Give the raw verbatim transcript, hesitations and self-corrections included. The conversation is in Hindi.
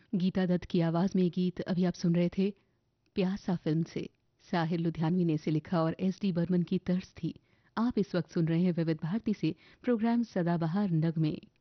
गीता दत्त की आवाज में ये गीत अभी आप सुन रहे थे प्यासा फिल्म से। साहिर लुधियानवी ने इसे लिखा और एस डी बर्मन की तर्ज थी। आप इस वक्त सुन रहे हैं विविध भारती से प्रोग्राम सदाबहार नगमे।